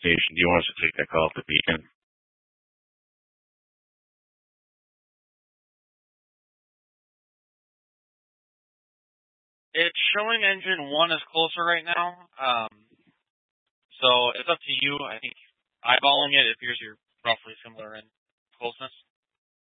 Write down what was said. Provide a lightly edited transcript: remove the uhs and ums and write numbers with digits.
station. Do you want us to take that call to Beacon? It's showing engine 1 is closer right now. So it's up to you. I think eyeballing it appears you're roughly similar in closeness.